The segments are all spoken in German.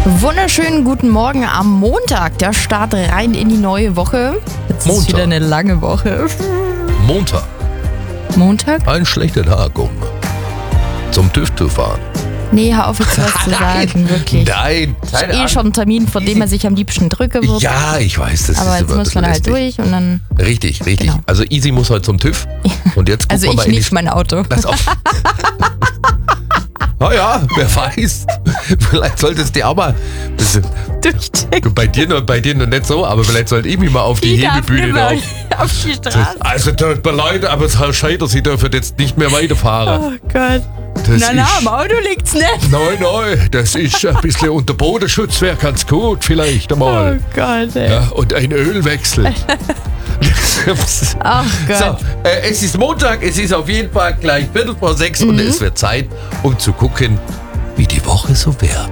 Wunderschönen guten Morgen am Montag. Der Start rein in die neue Woche. Jetzt ist wieder eine lange Woche. Montag. Montag? Ein schlechter Tag, um zum TÜV zu fahren. Nee, hör auf jetzt was zu sagen, wirklich. Nein, Ist schon ein Termin, von dem man sich am liebsten drücken wird. Ja, ich weiß, das aber ist jetzt immer muss man halt durch und dann... Richtig. Genau. Also Easy muss heute zum TÜV. Und jetzt gucken Also wir mal ich in die... nicht, mein Auto. Pass auf. Naja, wer weiß. Vielleicht solltest du auch mal... Durchchecken. Bei dir noch nicht so, aber vielleicht sollte ich mich mal auf die Hebebühne da... auf die Straße. Also tut mir leid, aber es ist schade, Sie dürfen jetzt nicht mehr weiterfahren. Oh Gott. Das Am Auto liegt's nicht. Nein, das ist ein bisschen unter Bodenschutz, wäre ganz gut vielleicht einmal. Oh Gott, ey. Ja, und ein Ölwechsel. Ach Gott. So, es ist Montag, es ist auf jeden Fall gleich 5:45 und es wird Zeit, um zu gucken, wie die Woche so wird.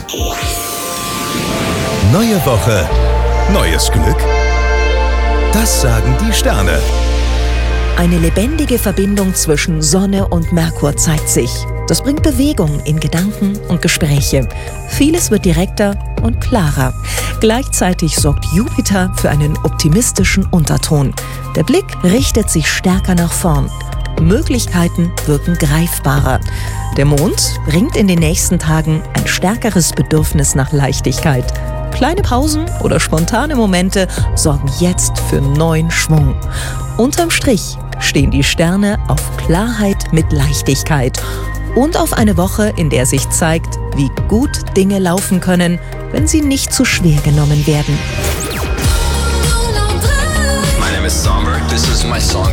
Neue Woche, neues Glück? Das sagen die Sterne. Eine lebendige Verbindung zwischen Sonne und Merkur zeigt sich. Das bringt Bewegung in Gedanken und Gespräche. Vieles wird direkter und klarer. Gleichzeitig sorgt Jupiter für einen optimistischen Unterton. Der Blick richtet sich stärker nach vorn. Möglichkeiten wirken greifbarer. Der Mond bringt in den nächsten Tagen ein stärkeres Bedürfnis nach Leichtigkeit. Kleine Pausen oder spontane Momente sorgen jetzt für neuen Schwung. Unterm Strich stehen die Sterne auf Klarheit mit Leichtigkeit und auf eine Woche, in der sich zeigt, wie gut Dinge laufen können, wenn sie nicht zu schwer genommen werden. My name is Somber. This is my song